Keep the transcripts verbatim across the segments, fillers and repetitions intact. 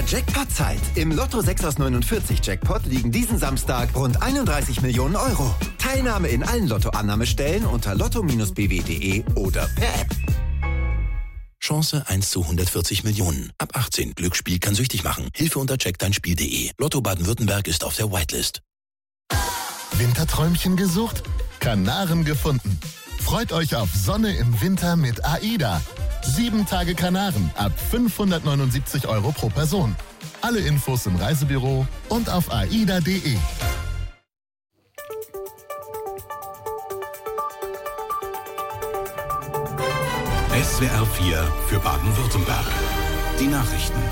Jackpot-Zeit. Im Lotto sechs aus neunundvierzig Jackpot liegen diesen Samstag rund einunddreißig Millionen Euro. Teilnahme in allen Lottoannahmestellen unter lotto Bindestrich b w punkt d e oder per App. Chance eins zu hundertvierzig Millionen. Ab achtzehn. Glücksspiel kann süchtig machen. Hilfe unter check dein spiel punkt d e. Lotto Baden-Württemberg ist auf der Whitelist. Winterträumchen gesucht? Kanaren gefunden. Freut euch auf Sonne im Winter mit AIDA. Sieben Tage Kanaren ab fünfhundertneunundsiebzig Euro pro Person. Alle Infos im Reisebüro und auf aida punkt d e. S W R vier für Baden-Württemberg. Die Nachrichten.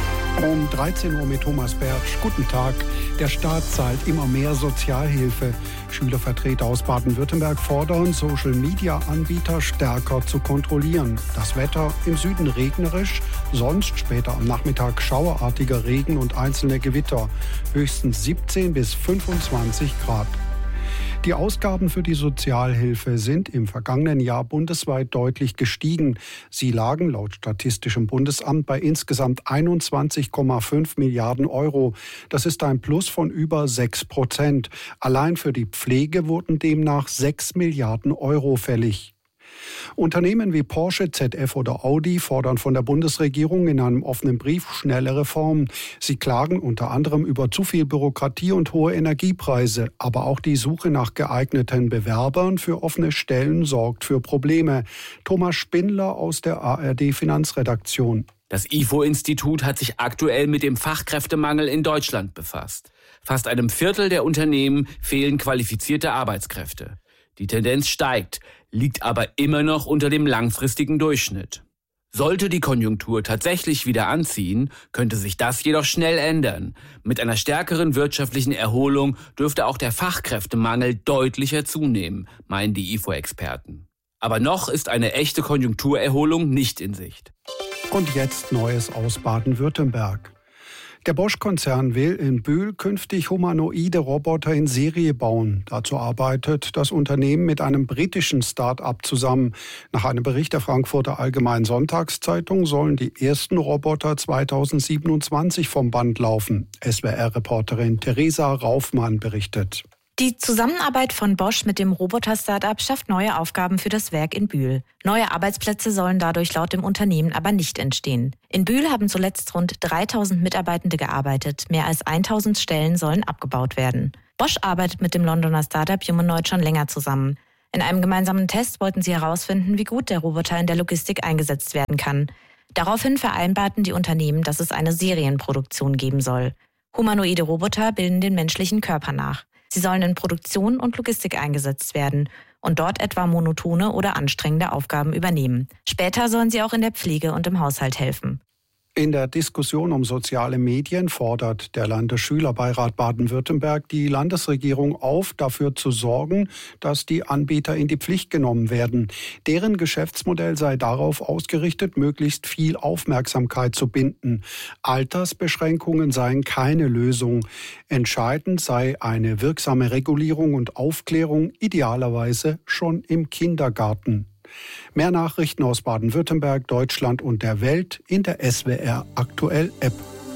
Um dreizehn Uhr mit Thomas Bertsch. Guten Tag. Der Staat zahlt immer mehr Sozialhilfe. Schülervertreter aus Baden-Württemberg fordern, Social-Media-Anbieter stärker zu kontrollieren. Das Wetter im Süden regnerisch, sonst später am Nachmittag schauerartiger Regen und einzelne Gewitter. Höchstens siebzehn bis fünfundzwanzig Grad. Die Ausgaben für die Sozialhilfe sind im vergangenen Jahr bundesweit deutlich gestiegen. Sie lagen laut Statistischem Bundesamt bei insgesamt einundzwanzig Komma fünf Milliarden Euro. Das ist ein Plus von über sechs Prozent. Allein für die Pflege wurden demnach sechs Milliarden Euro fällig. Unternehmen wie Porsche, Z F oder Audi fordern von der Bundesregierung in einem offenen Brief schnelle Reformen. Sie klagen unter anderem über zu viel Bürokratie und hohe Energiepreise. Aber auch die Suche nach geeigneten Bewerbern für offene Stellen sorgt für Probleme. Thomas Spindler aus der A R D-Finanzredaktion. Das I F O-Institut hat sich aktuell mit dem Fachkräftemangel in Deutschland befasst. Fast einem Viertel der Unternehmen fehlen qualifizierte Arbeitskräfte. Die Tendenz steigt, liegt aber immer noch unter dem langfristigen Durchschnitt. Sollte die Konjunktur tatsächlich wieder anziehen, könnte sich das jedoch schnell ändern. Mit einer stärkeren wirtschaftlichen Erholung dürfte auch der Fachkräftemangel deutlicher zunehmen, meinen die I F O-Experten. Aber noch ist eine echte Konjunkturerholung nicht in Sicht. Und jetzt Neues aus Baden-Württemberg. Der Bosch-Konzern will in Bühl künftig humanoide Roboter in Serie bauen. Dazu arbeitet das Unternehmen mit einem britischen Start-up zusammen. Nach einem Bericht der Frankfurter Allgemeinen Sonntagszeitung sollen die ersten Roboter zweitausendsiebenundzwanzig vom Band laufen. S W R-Reporterin Theresa Raufmann berichtet. Die Zusammenarbeit von Bosch mit dem Roboter-Startup schafft neue Aufgaben für das Werk in Bühl. Neue Arbeitsplätze sollen dadurch laut dem Unternehmen aber nicht entstehen. In Bühl haben zuletzt rund dreitausend Mitarbeitende gearbeitet. Mehr als tausend Stellen sollen abgebaut werden. Bosch arbeitet mit dem Londoner Startup Humanoid schon länger zusammen. In einem gemeinsamen Test wollten sie herausfinden, wie gut der Roboter in der Logistik eingesetzt werden kann. Daraufhin vereinbarten die Unternehmen, dass es eine Serienproduktion geben soll. Humanoide Roboter bilden den menschlichen Körper nach. Sie sollen in Produktion und Logistik eingesetzt werden und dort etwa monotone oder anstrengende Aufgaben übernehmen. Später sollen sie auch in der Pflege und im Haushalt helfen. In der Diskussion um soziale Medien fordert der Landesschülerbeirat Baden-Württemberg die Landesregierung auf, dafür zu sorgen, dass die Anbieter in die Pflicht genommen werden. Deren Geschäftsmodell sei darauf ausgerichtet, möglichst viel Aufmerksamkeit zu binden. Altersbeschränkungen seien keine Lösung. Entscheidend sei eine wirksame Regulierung und Aufklärung, idealerweise schon im Kindergarten. Mehr Nachrichten aus Baden-Württemberg, Deutschland und der Welt in der S W R Aktuell App.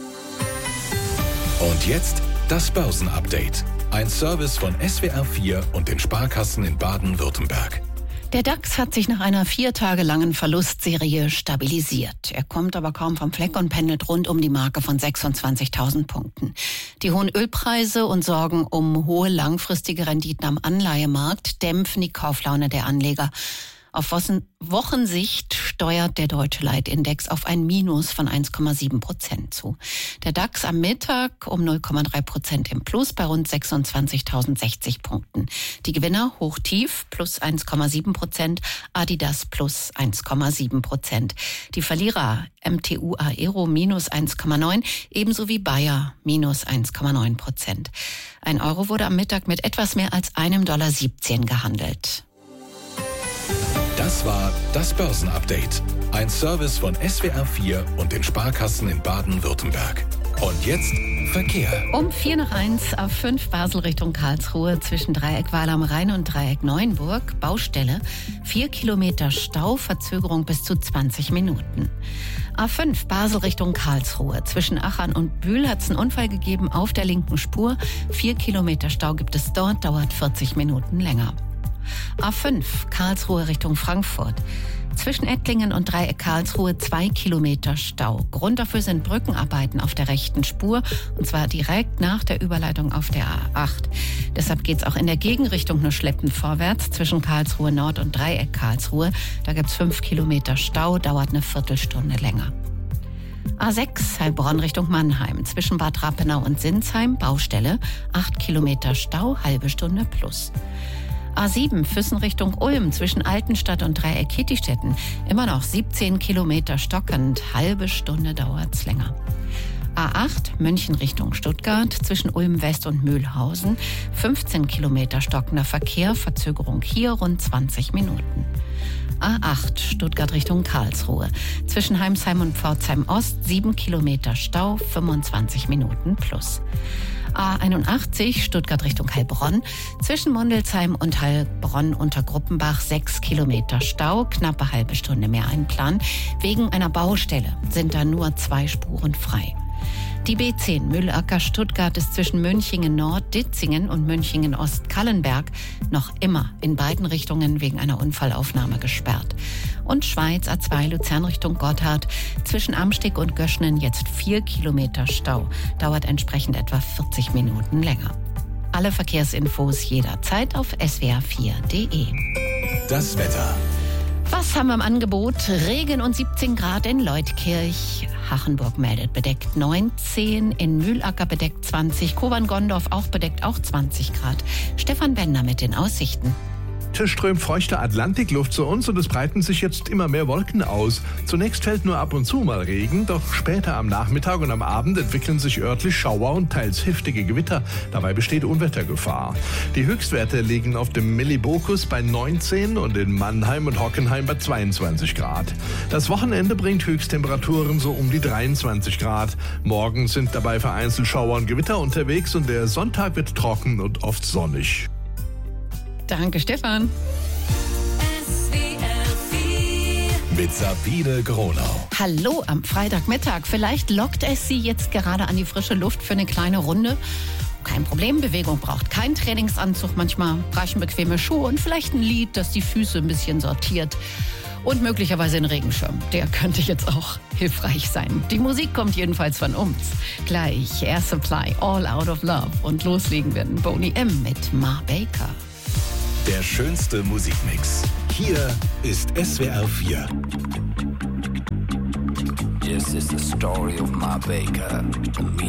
Und jetzt das Börsenupdate. Ein Service von S W R vier und den Sparkassen in Baden-Württemberg. Der DAX hat sich nach einer vier Tage langen Verlustserie stabilisiert. Er kommt aber kaum vom Fleck und pendelt rund um die Marke von sechsundzwanzigtausend Punkten. Die hohen Ölpreise und Sorgen um hohe langfristige Renditen am Anleihemarkt dämpfen die Kauflaune der Anleger. Auf Wochensicht steuert der deutsche Leitindex auf ein Minus von eins Komma sieben Prozent zu. Der DAX am Mittag um null Komma drei Prozent im Plus bei rund sechsundzwanzigtausendsechzig Punkten. Die Gewinner hoch-tief plus eins Komma sieben Prozent, Adidas plus eins Komma sieben Prozent. Die Verlierer M T U Aero minus eins Komma neun, ebenso wie Bayer minus eins Komma neun Prozent. Ein Euro wurde am Mittag mit etwas mehr als einem Dollar siebzehn gehandelt. Das war das Börsenupdate. Ein Service von S W R vier und den Sparkassen in Baden-Württemberg. Und jetzt Verkehr. Um vier nach eins auf fünf Basel Richtung Karlsruhe zwischen Dreieck Weil am Rhein und Dreieck Neuenburg. Baustelle. Vier Kilometer Stau, Verzögerung bis zu zwanzig Minuten. A fünf Basel Richtung Karlsruhe. Zwischen Achern und Bühl hat es einen Unfall gegeben auf der linken Spur. Vier Kilometer Stau gibt es dort, dauert vierzig Minuten länger. A fünf Karlsruhe Richtung Frankfurt. Zwischen Ettlingen und Dreieck Karlsruhe zwei Kilometer Stau. Grund dafür sind Brückenarbeiten auf der rechten Spur, und zwar direkt nach der Überleitung auf der A acht. Deshalb geht es auch in der Gegenrichtung nur schleppend vorwärts zwischen Karlsruhe Nord und Dreieck Karlsruhe. Da gibt es fünf Kilometer Stau, dauert eine Viertelstunde länger. A sechs Heilbronn Richtung Mannheim. Zwischen Bad Rappenau und Sinsheim Baustelle. acht Kilometer Stau, halbe Stunde plus. A sieben Füssen Richtung Ulm zwischen Altenstadt und Dreieck Kittistetten. Immer noch siebzehn Kilometer stockend, halbe Stunde dauert's länger. A acht München Richtung Stuttgart zwischen Ulm West und Mühlhausen. fünfzehn Kilometer stockender Verkehr, Verzögerung hier rund zwanzig Minuten. A acht Stuttgart Richtung Karlsruhe. Zwischen Heimsheim und Pforzheim Ost sieben Kilometer Stau, fünfundzwanzig Minuten plus. A einundachtzig Stuttgart Richtung Heilbronn. Zwischen Mondelsheim und Heilbronn unter Gruppenbach sechs Kilometer Stau, knappe halbe Stunde mehr einplanen. Wegen einer Baustelle sind da nur zwei Spuren frei. Die B zehn Mühlacker Stuttgart ist zwischen Münchingen Nord, Ditzingen und Münchingen Ost Kallenberg noch immer in beiden Richtungen wegen einer Unfallaufnahme gesperrt. Und Schweiz A zwei Luzern Richtung Gotthard zwischen Amsteg und Göschnen jetzt vier Kilometer Stau, dauert entsprechend etwa vierzig Minuten länger. Alle Verkehrsinfos jederzeit auf s w r vier punkt d e. Das Wetter. Was haben wir im Angebot? Regen und siebzehn Grad in Leutkirch. Hachenburg meldet bedeckt neunzehn, in Mühlacker bedeckt zwanzig, Kobern-Gondorf auch bedeckt, auch zwanzig Grad. Stefan Bender mit den Aussichten. Es strömt feuchte Atlantikluft zu uns und es breiten sich jetzt immer mehr Wolken aus. Zunächst fällt nur ab und zu mal Regen, doch später am Nachmittag und am Abend entwickeln sich örtlich Schauer und teils heftige Gewitter. Dabei besteht Unwettergefahr. Die Höchstwerte liegen auf dem Millibokus bei neunzehn und in Mannheim und Hockenheim bei zweiundzwanzig Grad. Das Wochenende bringt Höchsttemperaturen so um die dreiundzwanzig Grad. Morgen sind dabei vereinzelt Schauer und Gewitter unterwegs und der Sonntag wird trocken und oft sonnig. Danke, Stefan. Mit Sabine Gronau. Hallo am Freitagmittag. Vielleicht lockt es Sie jetzt gerade an die frische Luft für eine kleine Runde. Kein Problem, Bewegung braucht keinen Trainingsanzug. Manchmal reichen bequeme Schuhe und vielleicht ein Lied, das die Füße ein bisschen sortiert. Und möglicherweise ein Regenschirm. Der könnte jetzt auch hilfreich sein. Die Musik kommt jedenfalls von uns. Gleich Air Supply, All Out of Love. Und loslegen werden Boney M. mit Ma Baker. Der schönste Musikmix. Hier ist S W R vier. This is the story of Ma Baker, the